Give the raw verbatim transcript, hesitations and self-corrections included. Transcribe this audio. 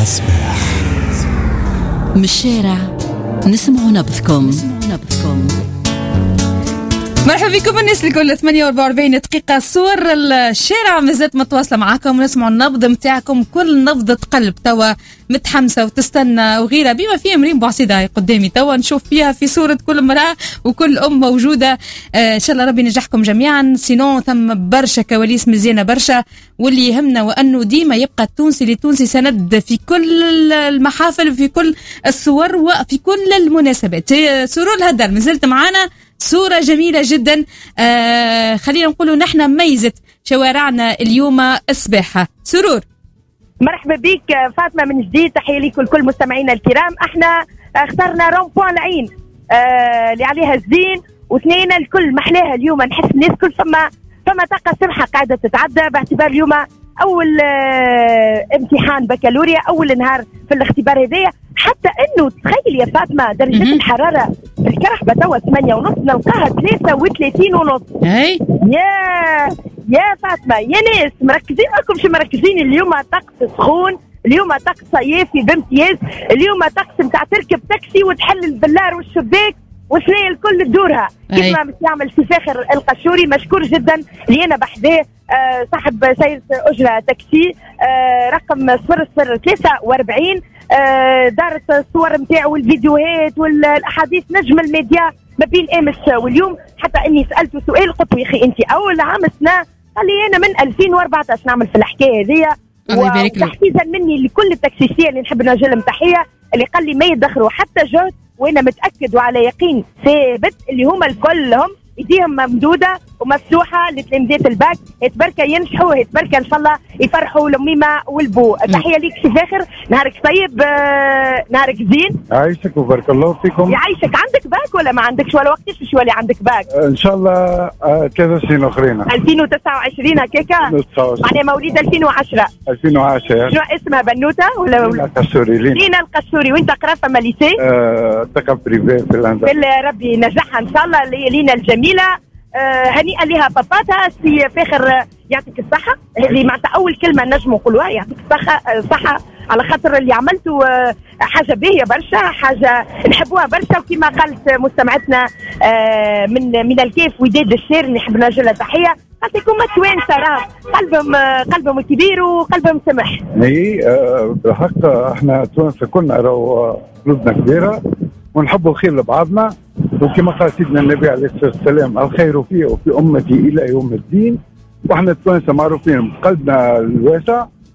الصباح. من الشارع نسمع نبضكم. مرحبا بكم الناس الكل. ثمانية وأربعة وأربعين دقيقة صور الشارع مازالت متواصلة معاكم ونسمعوا النبض متاعكم. كل نبضة قلب توا متحمسة وتستنى وغيرها بما فيها مريم بوعصيدة قدامي توا نشوف فيها في صورة كل امرأة وكل أم موجودة. آه إن شاء الله ربي ينجحكم جميعا. سينون ثم برشا كواليس مزيانة برشا، واللي يهمنا وأنه ديما يبقى التونسي لتونسي سند في كل المحافل وفي كل الصور وفي كل المناسبات. سرور الهدر مازلت معانا، صورة جميلة جدا. آه خلينا نقولوا نحن ميزت شوارعنا اليوم السباحة. سرور مرحبا بك فاطمة من جديد، تحية لكم الكل مستمعينا الكرام. احنا اخترنا رومبوان العين آه اللي عليها الزين واثنين الكل محلاها اليوم. نحس الناس كل فما فما طاقة سمحة قاعدة تتعدى باعتبار اليوم اول آه امتحان بكالوريا، اول نهار في الاختبار هذايا. حتى انه تخيل يا فاطمه درجه الحراره في الكرحبه توا ثمانية ونص نلقاها ثلاثة وثلاثين ونص. اي يا يا فاطمه يا ناس مركزين راكم شو مركزين. اليوم طقس سخون، اليوم طقس صيفي بامتياز، اليوم طقس نتاع تركب تاكسي وتحل البلار والشباك وسنين الكل تدورها كيف ما يعمل في فاخر القشوري. مشكور جدا اللي انا بحذاه آه صاحب سيارة اجره تاكسي آه رقم صفر صفر ثلاثة وأربعين. آه دارت الصور نتاعو والفيديوهات والاحاديث نجم الميديا ما بين امس واليوم. حتى اني سالته سؤال قلت له يا اخي انت اول عام سنه؟ قال لي انا من ألفين وأربعة عشر نعمل في الحكايه هذيا. وتحفيزا مني لكل التاكسيسيه اللي نحب نوجه لهم تحيه، اللي قال لي ما يدخروا حتى جهد، وانا متاكد وعلى يقين ثابت اللي هما الكلهم ايديهم ممدوده ومفتوحه لتلامذات الباك. يتبركه ينجحوا، يتبركه ان شاء الله يفرحوا الاميمه والبو. تحيه ليك شي فاخر، نهارك طيب. آه نهارك زين، عايشك وبارك الله فيكم. يعيشك. عندك باك ولا ما عندكش؟ ولا وقتاش باش يولي عندك باك؟ آه ان شاء الله آه ثلاث سنين اخرين. ألفين وتسعة وعشرين هكاكا معناها مواليد ألفين وعشرة. ألفين وعشرة. شنو اسمها بنوته ولا لينا القشوري؟ لينا القشوري. وانت قرا فما ليسي؟ اه تقى بريفي في الهندسه. ربي ينجحها ان شاء الله. لينا الجميله آه هنيئا لها باباتها سي فاخر. آه يعطيك الصحة. هذه معناتها أول كلمة نجم نقولوها، يعطيك الصحة. آه صحة على خاطر اللي عملته. آه حاجة باهية برشا، حاجة نحبوها برشا. وكما قالت مستمعتنا آه من من الكيف وداد الشير اللي نحب نوجه لها تحية، قالت لكم توانسة راه قلبهم آه قلبهم كبير وقلبهم سمح. اي آه بالحق احنا توانسة كلنا راهو قلوبنا كبيرة ونحبوا الخير لبعضنا. وكما قال سيدنا النبي عليه الصلاة والسلام الخير فيه وفي أمتي إلى يوم الدين. وإحنا التوانسة معروفين بقلبنا الواسع